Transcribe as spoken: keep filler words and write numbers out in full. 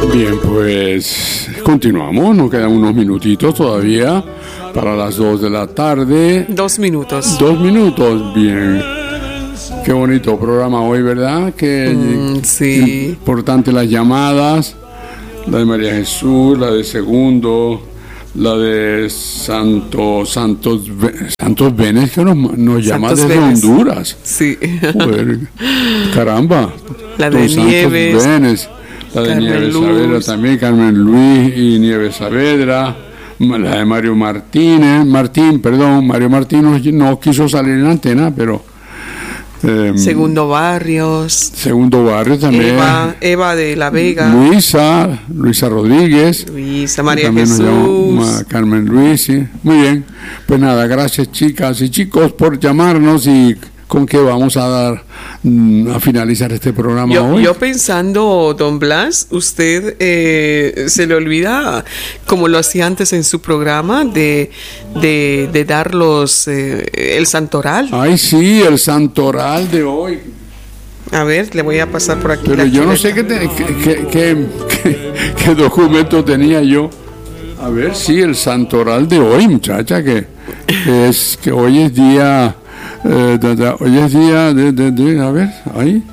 Bien, pues continuamos, nos quedan unos minutitos todavía para las dos de la tarde. Dos minutos. Dos minutos, bien. Qué bonito programa hoy, ¿verdad? Qué mm, sí. importante las llamadas, la de María Jesús, la de Segundo, la de Santo, Santos, Santos Benes, que nos, nos llama desde Benes. Honduras. Sí. Joder, caramba. La de Santos Nieves. Benes. La de Carmen Nieves Luz. Saavedra también, Carmen Luis y Nieves Saavedra. La de Mario Martínez, Martín, perdón, Mario Martín no, no quiso salir en la antena, pero... Eh, Segundo Barrios. Segundo Barrios también. Eva, Eva de la Vega. Luisa, Luisa Rodríguez. Luisa, María también Jesús. Nos llamó, Carmen Luis, sí. Muy bien. Pues nada, gracias chicas y chicos por llamarnos y... ¿Con qué vamos a dar a finalizar este programa yo, hoy? Yo pensando, don Blas, usted eh, se le olvida, como lo hacía antes en su programa, de, de, de dar los, eh, el santoral. Ay, sí, el santoral de hoy. A ver, le voy a pasar por aquí. Pero yo no sé qué, te, qué, qué, qué, qué, qué documento tenía yo. A ver, sí, el santoral de hoy, muchacha, que, que es que hoy es día... Eh, da, da, hoy es día de, de, de, a ver, ahí,